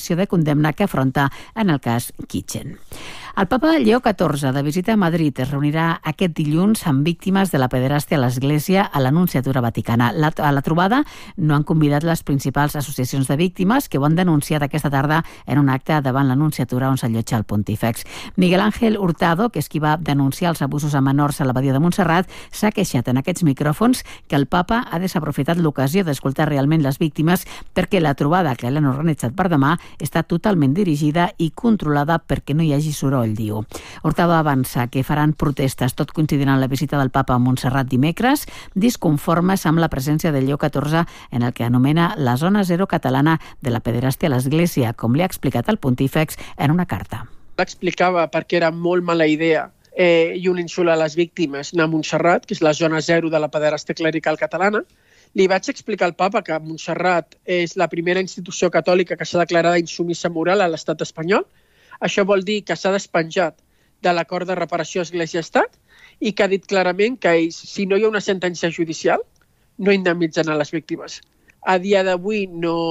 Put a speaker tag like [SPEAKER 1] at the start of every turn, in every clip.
[SPEAKER 1] sanció de condemna que afronta en el cas Kitchen. El papa Lleó XIV, de visita a Madrid, es reunirà aquest dilluns amb víctimes de la pederàstia a l'Església a l'Anunciatura Vaticana. A la trobada no han convidat les principals associacions de víctimes que ho han denunciat aquesta tarda en un acte davant l'Anunciatura on s'allotja el Pontífex. Miguel Ángel Hurtado, que és qui va denunciar els abusos a menors a l'abadia de Montserrat, s'ha queixat en aquests micròfons que el papa ha desaprofitat l'ocasió d'escoltar realment les víctimes perquè la trobada que l'han organitzat per demà està totalment dirigida i controlada perquè no hi hagi soroll, diu. Hurtado avança que faran protestes tot coincidint amb la visita del papa a Montserrat dimecres, disconformes amb la presència de Lleó XIV en el que anomena la zona zero catalana de la pederàstia a l'Església, com li ha explicat el Pontífex en una carta.
[SPEAKER 2] L'explicava perquè era molt mala idea i un insult a les víctimes anar a Montserrat, que és la zona zero de la pederàstia clerical catalana. Li vaig explicar al papa que Montserrat és la primera institució catòlica que s'ha declarat insubmisa moral a l'estat espanyol. Això vol dir que s'ha despenjat de l'acord de reparació Església-Estat i que ha dit clarament que ells, si no hi ha una sentència judicial, no indemnitzen a les víctimes. A dia d'avui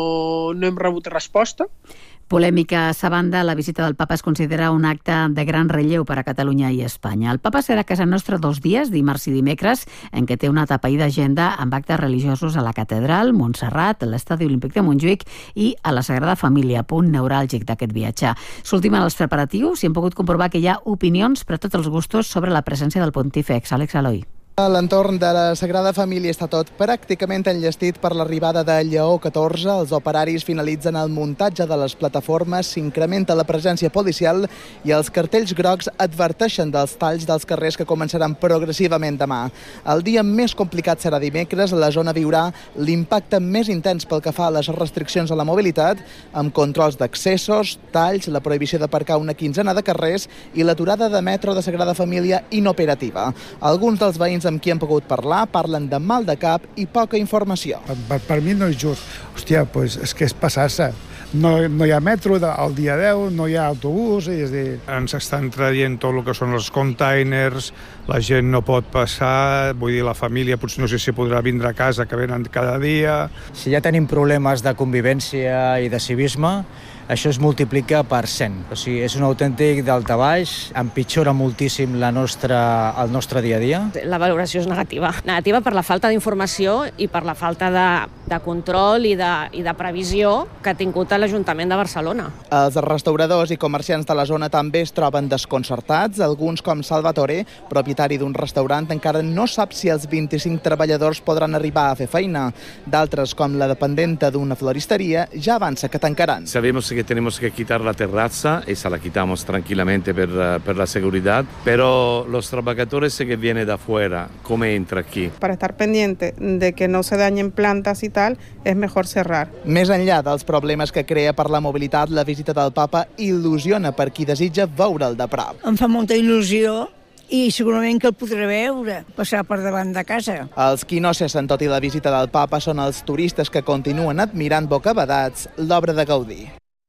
[SPEAKER 2] no hem rebut resposta.
[SPEAKER 1] Polèmica a sa banda, la visita del papa es considera un acte de gran relleu per a Catalunya i Espanya. El papa serà a casa nostra 2 dies, dimarts i dimecres, en què té una atapeïda agenda amb actes religiosos a la Catedral, Montserrat, a l'Estadi Olímpic de Montjuïc i a la Sagrada Família, punt neuràlgic d'aquest viatge. S'ultimen els preparatius i hem pogut comprovar que hi ha opinions per a tots els gustos sobre la presència del Pontífex. Àlex Aloi.
[SPEAKER 3] L'entorn de la Sagrada Família està tot pràcticament enllestit per l'arribada de Lleó XIV. Els operaris finalitzen el muntatge de les plataformes, s'incrementa la presència policial i els cartells grocs adverteixen dels talls dels carrers que començaran progressivament demà. El dia més complicat serà dimecres. La zona viurà l'impacte més intens pel que fa a les restriccions a la mobilitat, amb controls d'accessos, talls, la prohibició d'aparcar una quinzena de carrers i l'aturada de metro de Sagrada Família inoperativa. Alguns dels veïns amb qui hem pogut parlar parlen de mal de cap i poca informació.
[SPEAKER 4] Per mi no és just. Hòstia, pues és que és passar-se. No hi ha metro al dia 10, no hi ha autobús, és a dir... Ens estan traient tot el que són els containers, la gent no pot passar, vull dir, la família potser no sé si podrà vindre a casa, que venen cada dia...
[SPEAKER 5] Si ja tenim problemes de convivència i de civisme, això es multiplica per 100. O sigui, és un autèntic daltabaix, empitjora moltíssim el nostre dia a dia.
[SPEAKER 6] La valoració és negativa. Negativa per la falta d'informació i per la falta de control i de previsió que ha tingut l'Ajuntament de Barcelona.
[SPEAKER 3] Els restauradors i comerciants de la zona també es troben desconcertats. Alguns, com Salvatore, propietari d'un restaurant, encara no sap si els 25 treballadors podran arribar a fer feina. D'altres, com la dependenta d'una floristeria, ja avança que tancaran.
[SPEAKER 7] Sabemos que tenemos que quitar la terraza, esa la quitamos tranquilamente per la seguridad, pero los trabajadores que vienen de afuera, ¿cómo entra aquí?
[SPEAKER 8] Para estar pendiente de que no se dañen plantas y tal, es mejor cerrar.
[SPEAKER 3] Més enllà dels problemes que crea per la mobilitat, la visita del papa il·lusiona per qui desitja veure'l de prop.
[SPEAKER 9] Em fa molta il·lusió i segurament que el podré veure, passar per davant de casa.
[SPEAKER 3] Els qui no cessen tot i la visita del papa són els turistes que continuen admirant bocabadats l'obra de Gaudí.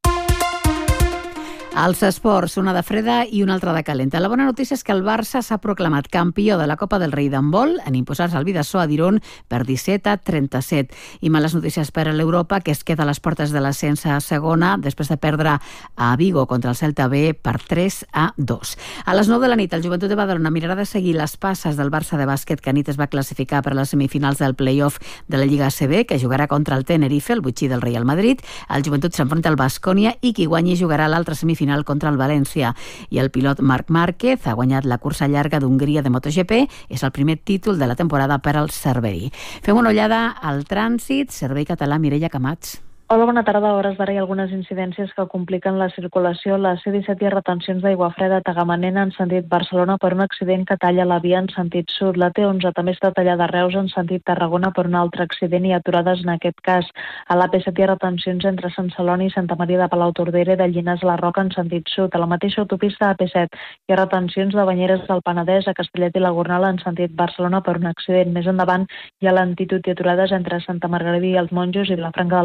[SPEAKER 1] Els esports, una de freda i una altra de calenta. La bona notícia és que el Barça s'ha proclamat campió de la Copa del Rei d'handbol en imposar-se al Bidasoa a Dirón per 17-37. I males notícies per a l'Europa, que es queda a les portes de l'ascens a segona després de perdre a Vigo contra el Celta B per 3-2. A les 9 de la nit, el Joventut de Badalona mirarà de seguir les passes del Barça de bàsquet, que anit es va classificar per a les semifinals del play-off de la Lliga ACB, que jugarà contra el Tenerife, el botxí del Real Madrid. El Joventut s'enfronta al Baskonia i qui guanyi jugarà l'altra semifinal contra el València. I el pilot Marc Márquez ha guanyat la cursa llarga d'Hongria de MotoGP. És el primer títol de la temporada per al Cerveri. Fem una ullada al trànsit. Servei Català, Mireia Camats.
[SPEAKER 10] Hola, bona tarda. A hores d'ara hi ha algunes incidències que compliquen la circulació. La C-17 hi ha retencions d'aigua freda a Tagamanent en sentit Barcelona per un accident que talla la via en sentit sud. La T11 també està tallada a Reus en sentit Tarragona per un altre accident i aturades en aquest cas. A la P7 hi ha retencions entre Sant Celoni i Santa Maria de Palautordera i de Llinars a la Roca en sentit sud. A la mateixa autopista AP7 hi ha retencions de Banyeres del Penedès a Castellet i la Gornal en sentit Barcelona per un accident. Més endavant hi ha lentitud i aturades entre Santa Margarida i els Monjos i Vilafranca del Penedès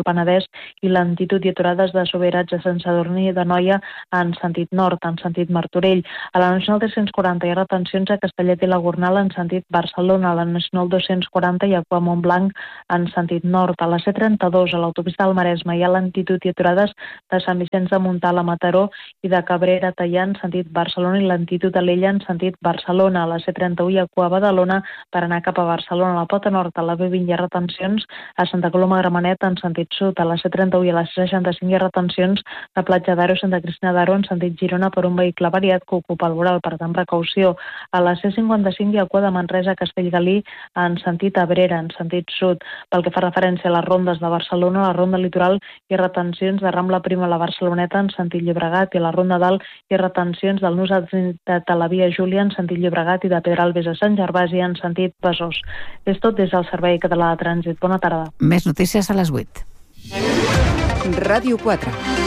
[SPEAKER 10] i lentitud i aturades de Subirats a Sant Sadurní de Noia en sentit nord, en sentit Martorell. A la Nacional 340 hi ha retencions a Castellet i la Gornal en sentit Barcelona, a la Nacional 240 i a Montblanc en sentit nord. A la C32, a l'autopista del Maresme, hi ha lentitud i aturades de Sant Vicenç de Montalt a Mataró i de Cabrera a Teià en sentit Barcelona i lentitud a l'Ella en sentit Barcelona. A la C31 hi ha cua a Badalona per anar cap a Barcelona. A la Pota Nord, a la B20 hi ha retencions a Santa Coloma Gramenet en sentit sud. A la C31 i a la C65 hi ha retencions a Platja d'Aro i Santa Cristina d'Aro en sentit Girona per un vehicle variat que ocupa el voral, per tant precaució. A la C55 hi ha cua de Manresa a Castellgalí en sentit Abrera, en sentit sud. Pel que fa referència a les rondes de Barcelona, a la ronda litoral hi ha retencions de Rambla Prima a la Barceloneta en sentit Llobregat i a la ronda dalt hi ha retencions del nus de la Via Júlia en sentit Llobregat i de Pedralbes a Sant Gervasi en sentit Besòs. És tot des del Servei Català de Trànsit. Bona tarda.
[SPEAKER 1] Més notícies a les 8.
[SPEAKER 11] Ràdio 4.